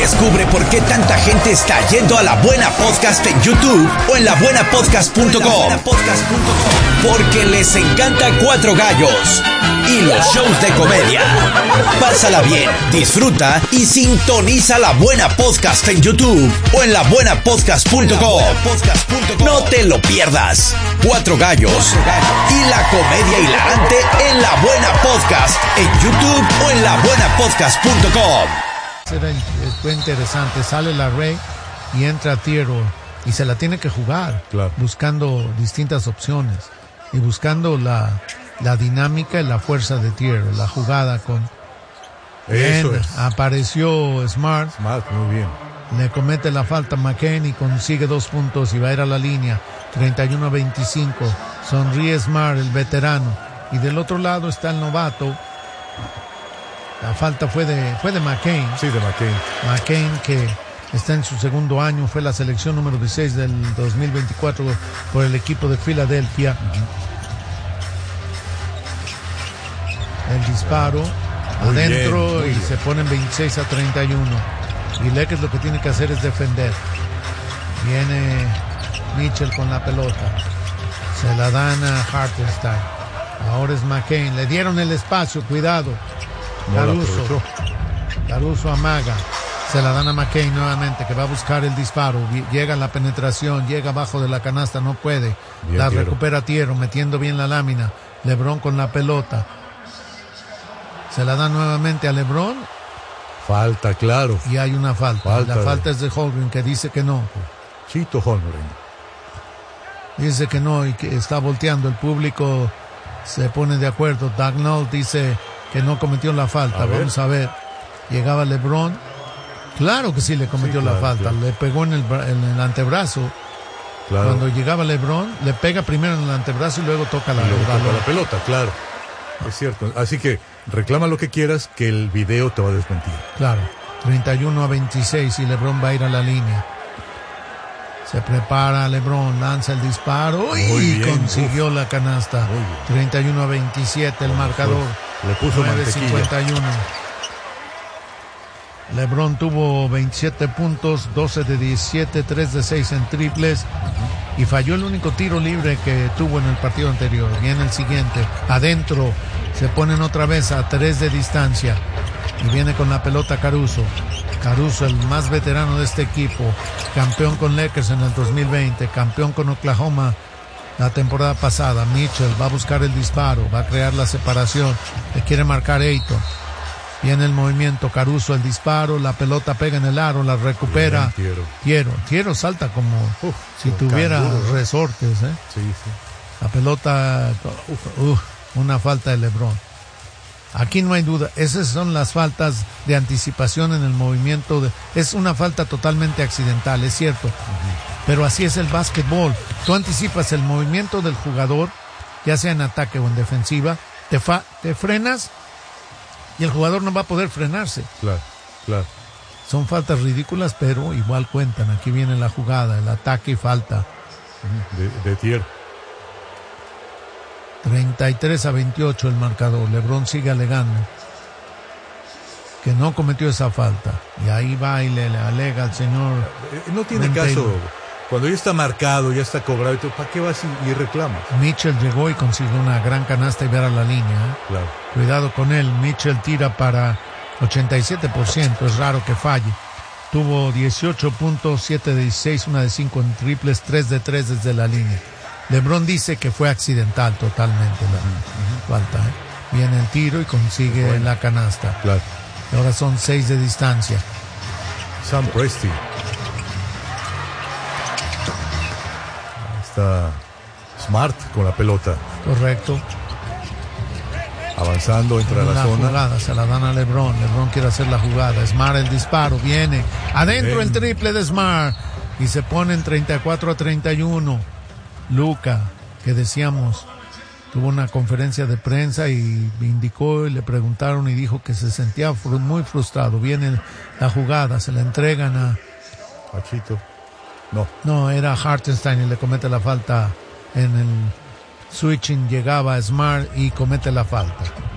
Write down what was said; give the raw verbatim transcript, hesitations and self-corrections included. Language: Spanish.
Descubre por qué tanta gente está yendo a La Buena Podcast en YouTube o en la buena podcast punto com. Porque les encanta Cuatro Gallos y los shows de comedia. Pásala bien, disfruta y sintoniza La Buena Podcast en YouTube o en la buena podcast punto com. No te lo pierdas. Cuatro Gallos y la comedia hilarante en La Buena Podcast en YouTube o en la buena podcast punto com. Era, fue interesante, sale la Rey y entra Theodore y se la tiene que jugar, claro, buscando distintas opciones y buscando la, la dinámica y la fuerza de Theodore, la jugada con... Eso bien, es. Apareció Smart, Smart, muy bien. le comete la falta a McCain y consigue dos puntos y va a ir a la línea, treinta y uno a veinticinco, sonríe Smart, el veterano, y del otro lado está el novato. La falta fue de fue de McCain. Sí, de McCain. McCain, que está en su segundo año, fue la selección número dieciséis del dos mil veinticuatro por el equipo de Filadelfia. Uh-huh. El disparo muy adentro bien, y bien. Se ponen veintiséis a treinta y uno. Y Lakers lo que tiene que hacer es defender. Viene Mitchell con la pelota. Se la dan a Hartenstein. Ahora es McCain. Le dieron el espacio, cuidado. Caruso, Caruso amaga, se la dan a McCain nuevamente, que va a buscar el disparo, llega la penetración, llega abajo de la canasta, no puede, bien, la Tiero. Recupera Tiero, metiendo bien la lámina, LeBron con la pelota, se la dan nuevamente a LeBron, falta, claro, y hay una falta, falta la de... falta es de Holmgren, que dice que no, Chito Holmgren, dice que no y que está volteando, el público se pone de acuerdo, Dagnall dice que no cometió la falta, a vamos a ver, llegaba LeBron, claro que sí le cometió sí, claro, la falta, claro. Le pegó en el, en el antebrazo, claro. Cuando llegaba LeBron, le pega primero en el antebrazo y luego toca la, y luego el toca la pelota, claro, es cierto, así que reclama lo que quieras, que el video te va a desmentir. Claro, treinta y uno a veintiséis y LeBron va a ir a la línea. Se prepara LeBron, lanza el disparo y consiguió uf. La canasta. treinta y uno a veintisiete el bueno, marcador. Le puso nueve cincuenta y uno. LeBron tuvo veintisiete puntos, doce de diecisiete, tres de seis en triples uh-huh. y falló el único tiro libre que tuvo en el partido anterior. Viene el siguiente, adentro, se ponen otra vez a tres de distancia y viene con la pelota Caruso. Caruso, el más veterano de este equipo, campeón con Lakers en el dos mil veinte, campeón con Oklahoma la temporada pasada. Mitchell va a buscar el disparo, va a crear la separación, le quiere marcar Ayton. Viene el movimiento, Caruso, el disparo, la pelota pega en el aro, la recupera. Bien, Tiero. Tiero salta como uf, si tuviera canguro. Resortes. ¿eh? Sí, sí. La pelota, uf, uf, una falta de LeBron. Aquí no hay duda, esas son las faltas de anticipación en el movimiento. De, es una falta totalmente accidental, es cierto. Uh-huh. Pero así es el básquetbol. Tú anticipas el movimiento del jugador, ya sea en ataque o en defensiva, te, fa, te frenas y el jugador no va a poder frenarse. Claro, claro. Son faltas ridículas, pero igual cuentan. Aquí viene la jugada, el ataque y falta. De, de Tier. treinta y tres a veintiocho el marcador. LeBron sigue alegando que no cometió esa falta. Y ahí va y le, le alega al señor. No tiene Menteiro. Caso. Cuando ya está marcado, ya está cobrado, ¿para qué vas y, y reclamas? Mitchell llegó y consiguió una gran canasta y ver a la línea. ¿eh? Claro. Cuidado con él. Mitchell tira para ochenta y siete por ciento. Es raro que falle. Tuvo dieciocho puntos, siete de dieciséis, una de cinco en triples, tres de tres desde la línea. LeBron dice que fue accidental totalmente la uh-huh. falta. ¿eh? Viene el tiro y consigue bueno. la canasta. Claro. Y ahora son seis de distancia. Sam Presti. Está Smart con la pelota. Correcto. Avanzando, entra a la, la zona. Jugada, se la dan a LeBron. LeBron quiere hacer la jugada. Smart el disparo, viene. Adentro Bien. El triple de Smart. Y se ponen treinta y cuatro a treinta y uno. Luka, que decíamos, tuvo una conferencia de prensa y indicó y le preguntaron y dijo que se sentía fr- muy frustrado. Viene la jugada, se la entregan a... Achito. No. No, era Hartenstein y le comete la falta en el switching, llegaba Smart y comete la falta.